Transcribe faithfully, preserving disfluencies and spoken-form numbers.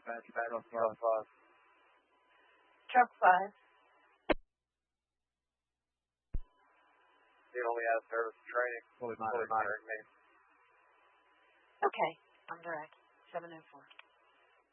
Dispatch, back on truck five. Truck five. He only has service training, fully monitoring me. Okay, I'm direct. seven oh four.